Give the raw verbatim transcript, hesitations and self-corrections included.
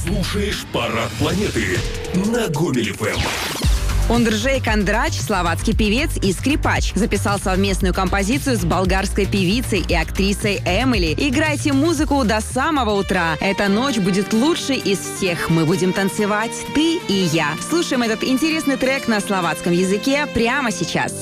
слушаешь «Парад планеты» на Гомель эф эм. Ондржей Кондрач, словацкий певец и скрипач, записал совместную композицию с болгарской певицей и актрисой Эмили. Играйте музыку до самого утра. Эта ночь будет лучшей из всех. Мы будем танцевать, ты и я. Слушаем этот интересный трек на словацком языке прямо сейчас.